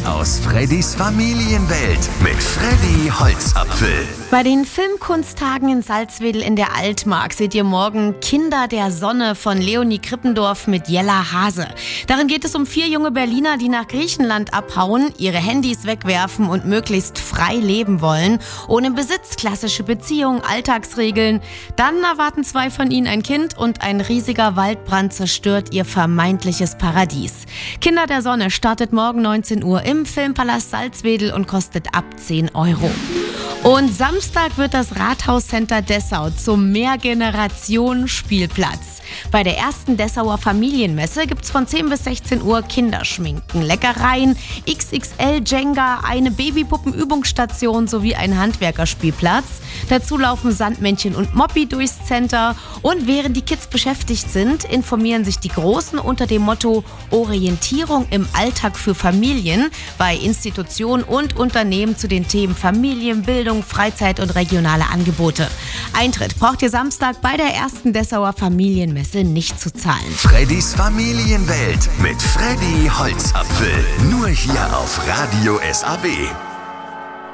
aus Freddys Familienwelt mit Freddy Holzapfel. Bei den Filmkunsttagen in Salzwedel in der Altmark seht ihr morgen Kinder der Sonne von Leonie Krippendorf mit Jella Hase. Darin geht es um 4 junge Berliner, die nach Griechenland abhauen, ihre Handys wegwerfen und möglichst frei leben wollen. Ohne Besitz, klassische Beziehungen, Alltagsregeln. Dann erwarten 2 von ihnen ein Kind und ein riesiger Waldbrand zerstört ihr vermeintliches Paradies. Kinder der Sonne startet morgen 19 Uhr im Filmpalast Salzwedel und kostet ab 10 Euro. Und Samstag wird das Rathauscenter Dessau zum Mehrgenerationen-Spielplatz. Bei der ersten Dessauer Familienmesse gibt's von 10 bis 16 Uhr Kinderschminken, Leckereien, XXL-Jenga, eine Babypuppenübungsstation sowie ein Handwerkerspielplatz. Dazu laufen Sandmännchen und Moppi durchs Center. Und während die Kids beschäftigt sind, informieren sich die Großen unter dem Motto Orientierung im Alltag für Familien bei Institutionen und Unternehmen zu den Themen Familienbildung, Freizeit und regionale Angebote. Eintritt braucht ihr Samstag bei der ersten Dessauer Familienmesse nicht zu zahlen. Freddys Familienwelt mit Freddy Holzapfel. Nur hier auf Radio SAB.